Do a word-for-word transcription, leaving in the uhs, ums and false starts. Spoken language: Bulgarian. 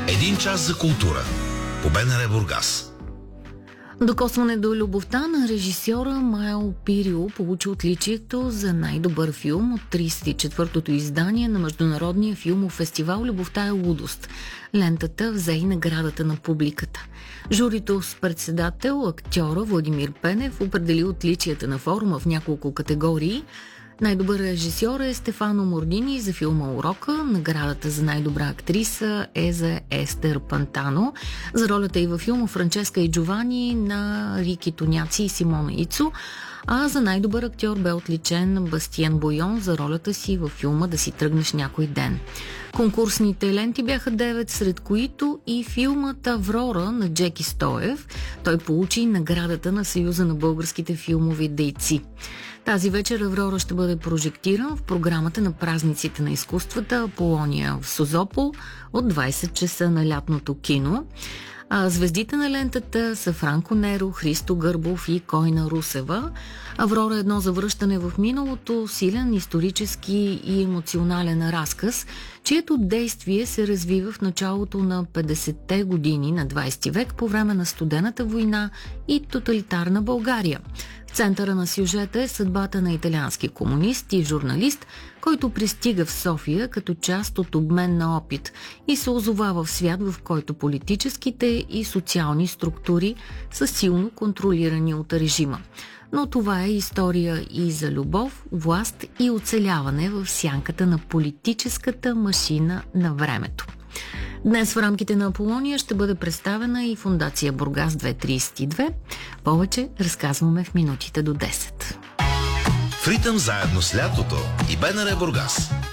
Един час за култура по БНР Бургас. Докосване до любовта на режисьора Майл Пирио получи отличието за най-добър филм от тридесет и четвъртото издание на Международния филмов фестивал "Любовта е лудост". Лентата взе и наградата на публиката. Журито с председател, актьора Владимир Пенев, определи отличията на форума в няколко категории. Най-добър режисьор е Стефано Мордини за филма "Урока". Наградата за най-добра актриса е за Естер Пантано. За ролята и във филма "Франческа и Джовани" на Рики Тоняци и Симона Ицо. А за най-добър актьор бе отличен Бастиен Бойон за ролята си във филма "Да си тръгнеш някой ден". Конкурсните ленти бяха девет, сред които и филмът "Аврора" на Джеки Стоев. Той получи наградата на Съюза на българските филмови дейци. Тази вечер "Аврора" ще бъде прожектиран в програмата на празниците на изкуствата "Аполония" в Созопол от двайсет часа на лятното кино. А звездите на лентата са Франко Неро, Христо Гърбов и Койна Русева. "Аврора" е едно завръщане в миналото, силен исторически и емоционален разказ, чието действие се развива в началото на петдесетте години на двайсети век по време на Студената война и тоталитарна България. В центъра на сюжета е съдбата на италиански комунист и журналист, който пристига в София като част от обмен на опит и се озовава в свят, в който политическите и социални структури са силно контролирани от режима. Но това е история и за любов, власт и оцеляване в сянката на политическата машина на времето. Днес в рамките на Аполония ще бъде представена и Фондация Бургас две хиляди трийсет и две. Повече разказваме в минутите до десет. В ритъм заедно с лятото и БНР Бургас.